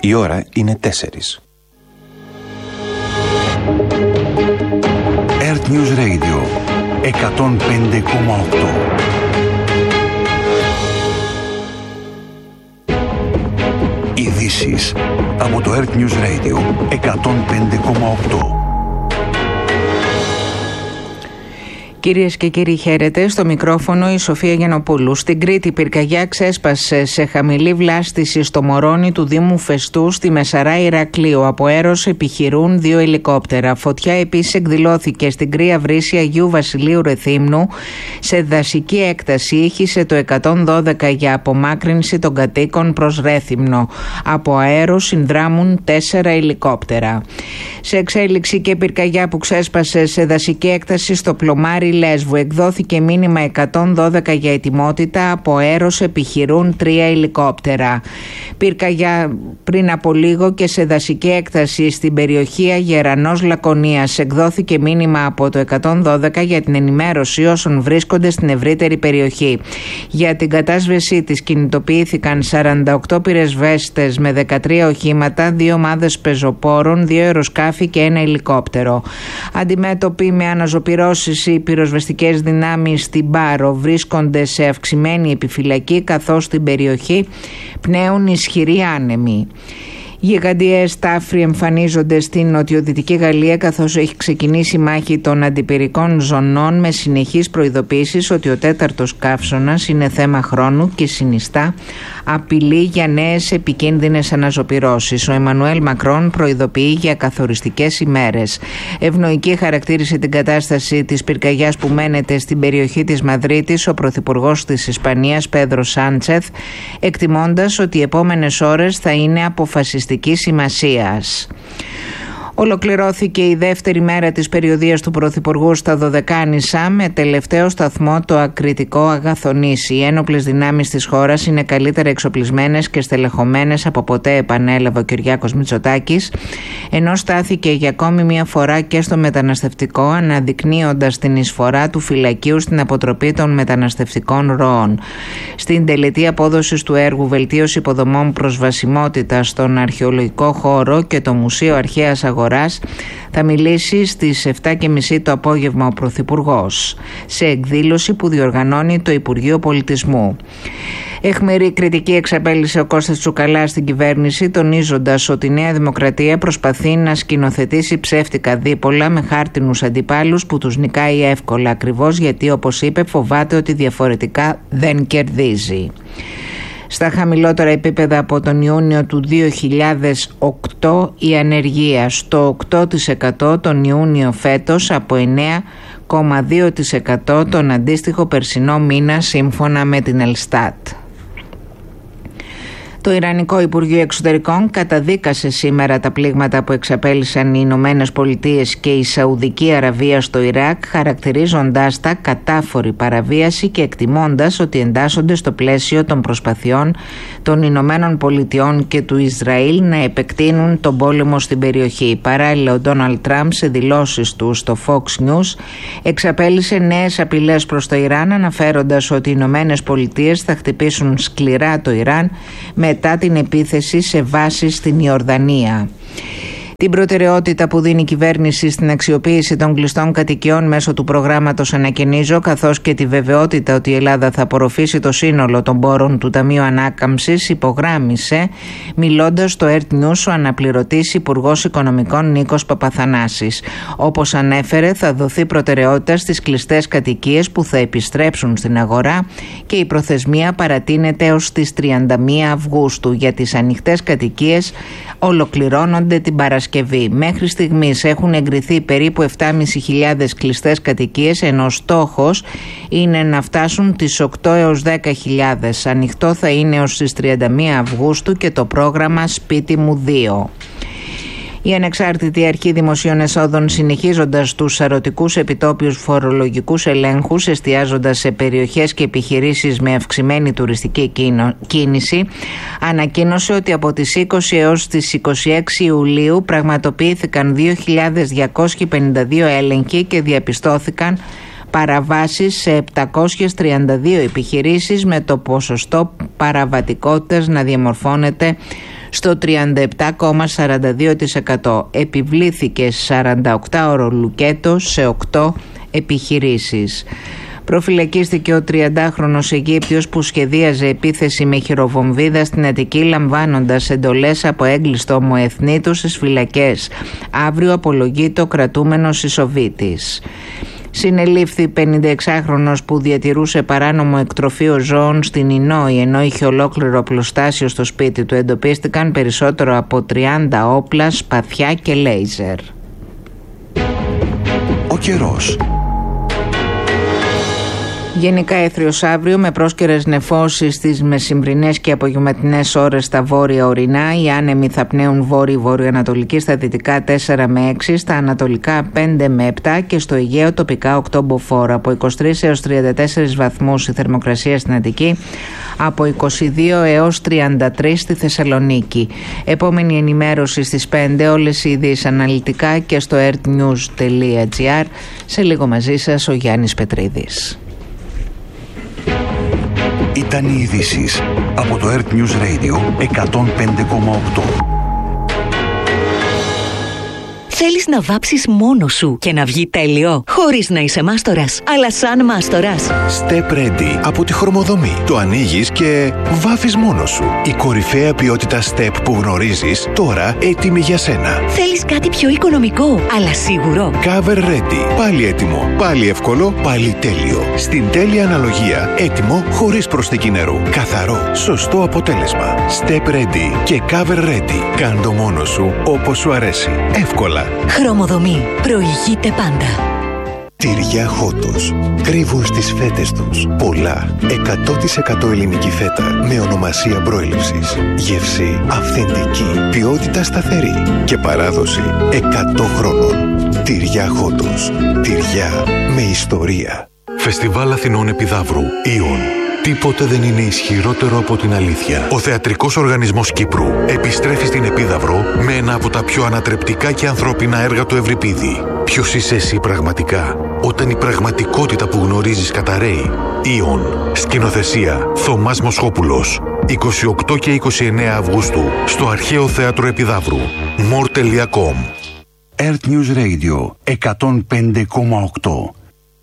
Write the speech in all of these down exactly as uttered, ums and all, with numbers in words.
Η ώρα είναι τέσσερις. Earth News Radio εκατόν πέντε κόμμα οκτώ. Ειδήσεις από το Earth News Radio εκατόν πέντε κόμμα οκτώ. Κυρίες και κύριοι, χαίρετε. Στο μικρόφωνο η Σοφία Γιαννοπούλου. Στην Κρήτη, πυρκαγιά ξέσπασε σε χαμηλή βλάστηση στο Μωρόνι του Δήμου Φεστού στη Μεσαρά Ηρακλείου. Από αέρος επιχειρούν δύο ελικόπτερα. Φωτιά επίσης εκδηλώθηκε στην Κρύα Βρύση Αγίου Βασιλείου Ρεθύμνου. Σε δασική έκταση ήχησε το εκατόν δώδεκα για απομάκρυνση των κατοίκων προς Ρέθυμνο. Από αέρος συνδράμουν τέσσερα ελικόπτερα. Σε εξέλιξη και πυρκαγιά που ξέσπασε σε δασική έκταση στο Πλωμάρι Λέσβου. Εκδόθηκε μήνυμα εκατόν δώδεκα για ετοιμότητα. Από αέρος επιχειρούν τρία ελικόπτερα. Πυρκαγιά πριν από λίγο και σε δασική έκταση στην περιοχή Αγερανός Λακωνίας. Εκδόθηκε μήνυμα από το εκατόν δώδεκα για την ενημέρωση όσων βρίσκονται στην ευρύτερη περιοχή. Για την κατάσβεσή της κινητοποιήθηκαν σαράντα οκτώ πυρεσβέστες με δεκατρία οχήματα, δύο ομάδες πεζοπόρων, δύο αεροσκάφη και ένα ελικόπτερο. Αντιμέτωποι με αναζωπυρώσεις, οι πυροσβεστικές δυνάμεις στην Πάρο βρίσκονται σε αυξημένη επιφυλακή, καθώς στην περιοχή πνέουν ισχυροί άνεμοι. Γιγαντιές τάφροι εμφανίζονται στην νοτιοδυτική Γαλλία, καθώς έχει ξεκινήσει η μάχη των αντιπυρικών ζωνών με συνεχείς προειδοποίησεις ότι ο τέταρτος καύσωνας είναι θέμα χρόνου και συνιστά απειλή για νέες επικίνδυνες αναζωπυρώσεις. Ο Εμμανουέλ Μακρόν προειδοποιεί για καθοριστικές ημέρες. Ευνοϊκή χαρακτήρισε την κατάσταση της πυρκαγιάς που μένεται στην περιοχή της Μαδρίτης ο πρωθυπουργός της Ισπανίας Πέδρο Σάντσεθ, εκτιμώντας ότι οι επόμενες ώρες θα είναι αποφασιστικής σημασίας. Ολοκληρώθηκε η δεύτερη μέρα της περιοδείας του Πρωθυπουργού στα Δωδεκάνησα με τελευταίο σταθμό το ακριτικό Αγαθονήσι. Οι ένοπλες δυνάμεις της χώρας είναι καλύτερα εξοπλισμένες και στελεχωμένες από ποτέ, επανέλαβε ο Κυριάκος Μητσοτάκης, ενώ στάθηκε για ακόμη μια φορά και στο μεταναστευτικό, αναδεικνύοντας την εισφορά του φυλακίου στην αποτροπή των μεταναστευτικών ροών. Στην τελετή απόδοσης του έργου Βελτίωση υποδομών προσβασιμότητας στον αρχαιολογικό χώρο και το Μουσείο Αρχαίας Αγοράς θα μιλήσει στις επτά και μισή το απόγευμα ο Πρωθυπουργός, σε εκδήλωση που διοργανώνει το Υπουργείο Πολιτισμού. Αιχμηρή κριτική εξαπέλυσε ο Κώστας Τσουκαλάς στην κυβέρνηση, τονίζοντας ότι η Νέα Δημοκρατία προσπαθεί να σκηνοθετήσει ψεύτικα δίπολα με χάρτινους αντιπάλους που τους νικάει εύκολα, ακριβώς γιατί, όπως είπε, φοβάται ότι διαφορετικά δεν κερδίζει. Στα χαμηλότερα επίπεδα από τον Ιούνιο του δύο χιλιάδες οκτώ η ανεργία στο οκτώ τοις εκατό τον Ιούνιο φέτος από εννέα κόμμα δύο τοις εκατό τον αντίστοιχο περσινό μήνα σύμφωνα με την Ελστάτ. Το Ιρανικό Υπουργείο Εξωτερικών καταδίκασε σήμερα τα πλήγματα που εξαπέλυσαν οι Ηνωμένες Πολιτείες και η Σαουδική Αραβία στο Ιράκ, χαρακτηρίζοντάς τα κατάφορη παραβίαση και εκτιμώντας ότι εντάσσονται στο πλαίσιο των προσπαθειών των Ηνωμένων Πολιτειών και του Ισραήλ να επεκτείνουν τον πόλεμο στην περιοχή. Παράλληλα, ο Ντόναλντ Τραμπ σε δηλώσεις του στο Fox News εξαπέλυσε νέες απειλές προς το Ιράν, αναφέροντας ότι οι Ηνωμένες Πολιτείες θα χτυπήσουν σκληρά το Ιράν μετά την επίθεση σε βάσεις στην Ιορδανία. Την προτεραιότητα που δίνει η κυβέρνηση στην αξιοποίηση των κλειστών κατοικιών μέσω του προγράμματος Ανακαινίζω, καθώς και τη βεβαιότητα ότι η Ελλάδα θα απορροφήσει το σύνολο των πόρων του Ταμείου Ανάκαμψης, υπογράμμισε, μιλώντας στο Earth News, ο αναπληρωτής Υπουργός Οικονομικών Νίκος Παπαθανάσης. Όπως ανέφερε, θα δοθεί προτεραιότητα στις κλειστές κατοικίες που θα επιστρέψουν στην αγορά και η προθεσμία παρατείνεται έως τις τριάντα μία Αυγούστου. Για τις ανοιχτές κατοικίες ολοκληρώνονται την Παρασκευή. Μέχρι στιγμής έχουν εγκριθεί περίπου επτά χιλιάδες πεντακόσιες κλειστές κατοικίες, ενώ στόχος είναι να φτάσουν τις οκτώ έως δέκα χιλιάδες. Ανοιχτό θα είναι έως τις τριάντα μία Αυγούστου και το πρόγραμμα Σπίτι μου δύο. Η Ανεξάρτητη Αρχή Δημοσίων Εσόδων, συνεχίζοντας τους σαρωτικούς επιτόπιους φορολογικούς ελέγχους, εστιάζοντας σε περιοχές και επιχειρήσεις με αυξημένη τουριστική κίνηση, ανακοίνωσε ότι από τις είκοσι έως τις είκοσι έξι Ιουλίου πραγματοποιήθηκαν δύο χιλιάδες διακόσιοι πενήντα δύο έλεγχοι και διαπιστώθηκαν παραβάσεις σε επτακόσιες τριάντα δύο επιχειρήσεις, με το ποσοστό παραβατικότητας να διαμορφώνεται στο τριάντα επτά κόμμα σαράντα δύο τοις εκατό. Επιβλήθηκε σαρανταοκτάωρο λουκέτο σε οκτώ επιχειρήσεις. Προφυλακίστηκε ο τριαντάχρονος Αιγύπτιος που σχεδίαζε επίθεση με χειροβομβίδα στην Αττική, λαμβάνοντας εντολές από έγκλειστο ομοεθνή του στις φυλακές. Αύριο απολογείται ο κρατούμενος Ισοβίτης. Συνελήφθη πενηνταεξάχρονος που διατηρούσε παράνομο εκτροφείο ζώων στην Ινόη, ενώ είχε ολόκληρο οπλοστάσιο στο σπίτι του. Εντοπίστηκαν περισσότερο από τριάντα όπλα, σπαθιά και λέιζερ. Ο καιρός. Γενικά έθριος αύριο με πρόσκαιρες νεφώσεις στις μεσημβρινές και απογευματινές ώρες στα βόρεια ορεινά. Οι άνεμοι θα πνέουν βόρειο-βορειοανατολική, στα δυτικά τέσσερα με έξι, στα ανατολικά πέντε με επτά και στο Αιγαίο τοπικά οκτώ μποφόρ. Από είκοσι τρεις έως τριάντα τέσσερις βαθμούς η θερμοκρασία στην Αττική, από είκοσι δύο έως τριάντα τρία στη Θεσσαλονίκη. Επόμενη ενημέρωση στις πέντε, όλες οι ειδήσεις αναλυτικά και στο earthnews τελεία gr. Σε λίγο μαζί σας ο Γιάννης Πετρίδης. Ήταν οι ειδήσεις από το Earth News Radio εκατόν πέντε κόμμα οκτώ. Θέλεις να βάψεις μόνος σου και να βγει τέλειο, χωρίς να είσαι μάστορας, αλλά σαν μάστορας? Step Ready από τη Χρωμοδομή. Το ανοίγεις και βάφεις μόνος σου. Η κορυφαία ποιότητα Step που γνωρίζεις, τώρα έτοιμη για σένα. Θέλεις κάτι πιο οικονομικό, αλλά σίγουρο? Cover Ready. Πάλι έτοιμο, πάλι εύκολο, πάλι τέλειο. Στην τέλεια αναλογία, έτοιμο χωρίς προσθήκη νερού. Καθαρό, σωστό αποτέλεσμα. Step Ready και Cover Ready. Κάν' το μόνος σου όπως σου αρέσει. Εύκολα. Χρωμοδομή. Προηγείται πάντα. Τυριά Χότος. Κρύβουν στις φέτες τους πολλά. εκατό τοις εκατό ελληνική φέτα με ονομασία προέλευσης. Γεύση αυθεντική. Ποιότητα σταθερή. Και παράδοση εκατό χρόνων. Τυριά Χότος. Τυριά με ιστορία. Φεστιβάλ Αθηνών Επιδαύρου. Ιον. Τίποτε δεν είναι ισχυρότερο από την αλήθεια. Ο Θεατρικός Οργανισμός Κύπρου επιστρέφει στην Επίδαυρο με ένα από τα πιο ανατρεπτικά και ανθρώπινα έργα του Ευρυπίδη. Ποιος είσαι εσύ πραγματικά, όταν η πραγματικότητα που γνωρίζεις καταραίει? Ιον. Σκηνοθεσία Θωμάς Μοσχόπουλος. είκοσι οκτώ και είκοσι εννέα Αυγούστου στο Αρχαίο Θέατρο Επιδαύρου. more τελεία com. Earth News Radio εκατόν πέντε κόμμα οκτώ.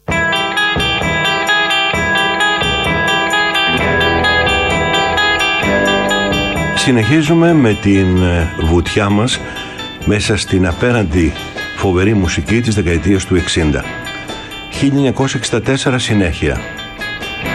Συνεχίζουμε με την βουτιά μας μέσα στην απέραντη φοβερή μουσική της δεκαετίας του εξήντα. χίλια εννιακόσια εξήντα τέσσερα συνέχεια.